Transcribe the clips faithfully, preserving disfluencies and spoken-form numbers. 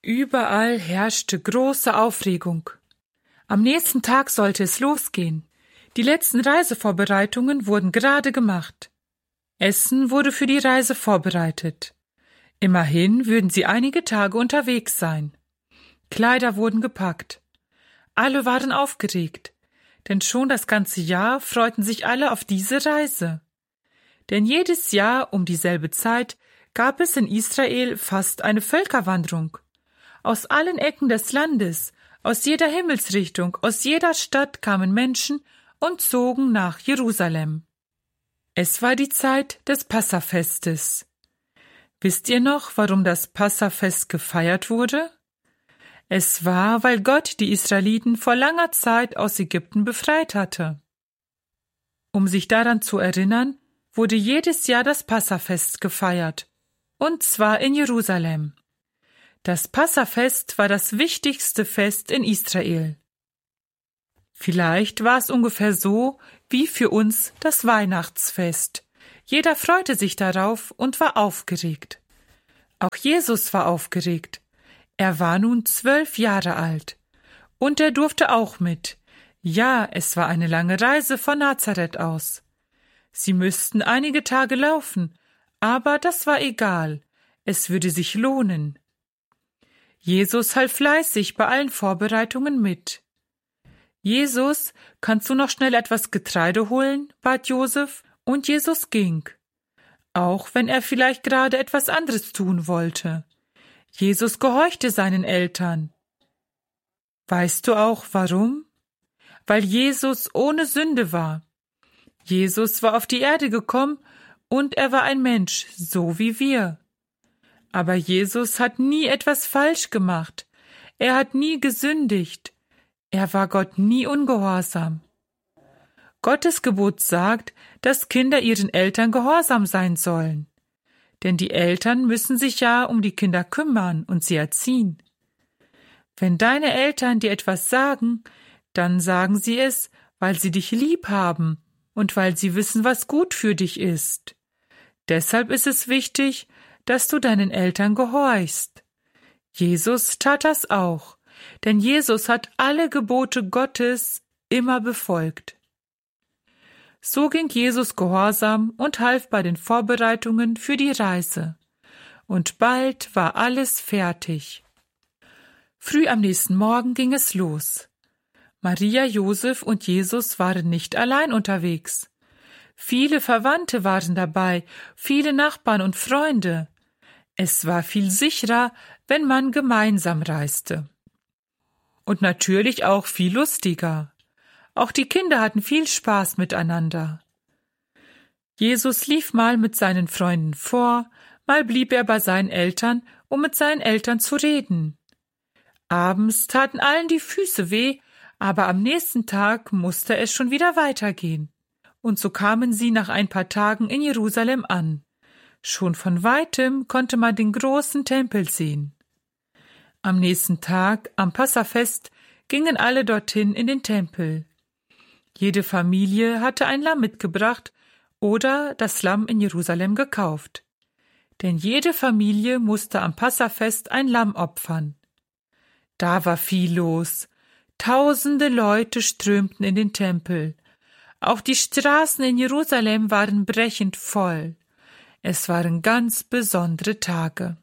Überall herrschte große Aufregung. Am nächsten Tag sollte es losgehen. Die letzten Reisevorbereitungen wurden gerade gemacht. Essen wurde für die Reise vorbereitet. Immerhin würden sie einige Tage unterwegs sein. Kleider wurden gepackt. Alle waren aufgeregt, denn schon das ganze Jahr freuten sich alle auf diese Reise. Denn jedes Jahr um dieselbe Zeit gab es in Israel fast eine Völkerwanderung. Aus allen Ecken des Landes, aus jeder Himmelsrichtung, aus jeder Stadt kamen Menschen und zogen nach Jerusalem. Es war die Zeit des Passafestes. Wisst ihr noch, warum das Passafest gefeiert wurde? Es war, weil Gott die Israeliten vor langer Zeit aus Ägypten befreit hatte. Um sich daran zu erinnern, wurde jedes Jahr das Passafest gefeiert, und zwar in Jerusalem. Das Passafest war das wichtigste Fest in Israel. Vielleicht war es ungefähr so wie für uns das Weihnachtsfest. Jeder freute sich darauf und war aufgeregt. Auch Jesus war aufgeregt. Er war nun zwölf Jahre alt. Und er durfte auch mit. Ja, es war eine lange Reise von Nazareth aus. Sie müssten einige Tage laufen, aber das war egal. Es würde sich lohnen. Jesus half fleißig bei allen Vorbereitungen mit. »Jesus, kannst du noch schnell etwas Getreide holen?« bat Josef, und Jesus ging, auch wenn er vielleicht gerade etwas anderes tun wollte. Jesus gehorchte seinen Eltern. Weißt du auch, warum? Weil Jesus ohne Sünde war. Jesus war auf die Erde gekommen und er war ein Mensch, so wie wir. Aber Jesus hat nie etwas falsch gemacht. Er hat nie gesündigt. Er war Gott nie ungehorsam. Gottes Gebot sagt, dass Kinder ihren Eltern gehorsam sein sollen. Denn die Eltern müssen sich ja um die Kinder kümmern und sie erziehen. Wenn deine Eltern dir etwas sagen, dann sagen sie es, weil sie dich lieb haben und weil sie wissen, was gut für dich ist. Deshalb ist es wichtig, dass du deinen Eltern gehorchst. Jesus tat das auch, denn Jesus hat alle Gebote Gottes immer befolgt. So ging Jesus gehorsam und half bei den Vorbereitungen für die Reise. Und bald war alles fertig. Früh am nächsten Morgen ging es los. Maria, Josef und Jesus waren nicht allein unterwegs. Viele Verwandte waren dabei, viele Nachbarn und Freunde. Es war viel sicherer, wenn man gemeinsam reiste. Und natürlich auch viel lustiger. Auch die Kinder hatten viel Spaß miteinander. Jesus lief mal mit seinen Freunden vor, mal blieb er bei seinen Eltern, um mit seinen Eltern zu reden. Abends taten allen die Füße weh, aber am nächsten Tag musste es schon wieder weitergehen. Und so kamen sie nach ein paar Tagen in Jerusalem an. Schon von weitem konnte man den großen Tempel sehen. Am nächsten Tag, am Passafest, gingen alle dorthin in den Tempel. Jede Familie hatte ein Lamm mitgebracht oder das Lamm in Jerusalem gekauft. Denn jede Familie musste am Passafest ein Lamm opfern. Da war viel los. Tausende Leute strömten in den Tempel. Auch die Straßen in Jerusalem waren brechend voll. Es waren ganz besondere Tage.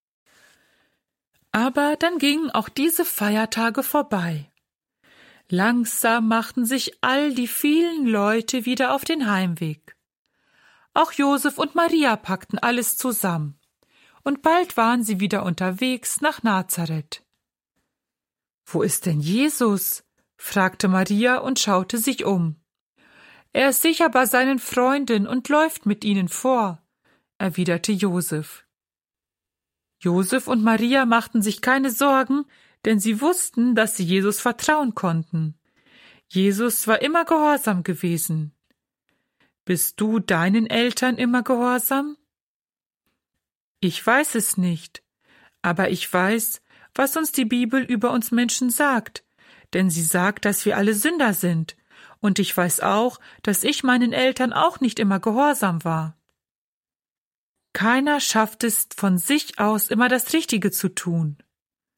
Aber dann gingen auch diese Feiertage vorbei. Langsam machten sich all die vielen Leute wieder auf den Heimweg. Auch Josef und Maria packten alles zusammen. Und bald waren sie wieder unterwegs nach Nazareth. »Wo ist denn Jesus?« fragte Maria und schaute sich um. »Er ist sicher bei seinen Freunden und läuft mit ihnen vor«, erwiderte Josef. Josef und Maria machten sich keine Sorgen, denn sie wussten, dass sie Jesus vertrauen konnten. Jesus war immer gehorsam gewesen. Bist du deinen Eltern immer gehorsam? Ich weiß es nicht, aber ich weiß, was uns die Bibel über uns Menschen sagt, denn sie sagt, dass wir alle Sünder sind, und ich weiß auch, dass ich meinen Eltern auch nicht immer gehorsam war. Keiner schafft es von sich aus immer das Richtige zu tun.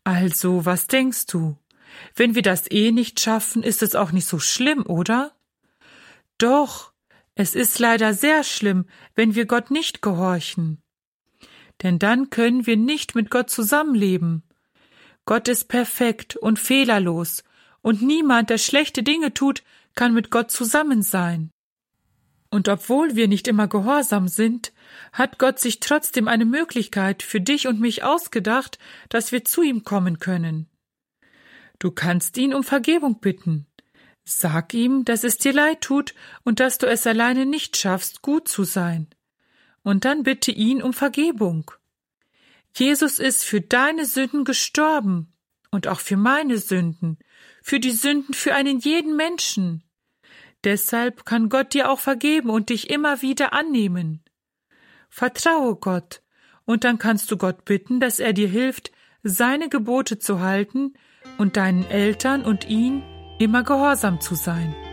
Also, was denkst du? Wenn wir das eh nicht schaffen, ist es auch nicht so schlimm, oder? Doch, es ist leider sehr schlimm, wenn wir Gott nicht gehorchen. Denn dann können wir nicht mit Gott zusammenleben. Gott ist perfekt und fehlerlos, und niemand, der schlechte Dinge tut, kann mit Gott zusammen sein. Und obwohl wir nicht immer gehorsam sind, hat Gott sich trotzdem eine Möglichkeit für dich und mich ausgedacht, dass wir zu ihm kommen können. Du kannst ihn um Vergebung bitten. Sag ihm, dass es dir leid tut und dass du es alleine nicht schaffst, gut zu sein. Und dann bitte ihn um Vergebung. Jesus ist für deine Sünden gestorben und auch für meine Sünden, für die Sünden für einen jeden Menschen. Deshalb kann Gott dir auch vergeben und dich immer wieder annehmen. Vertraue Gott, und dann kannst du Gott bitten, dass er dir hilft, seine Gebote zu halten und deinen Eltern und ihm immer gehorsam zu sein.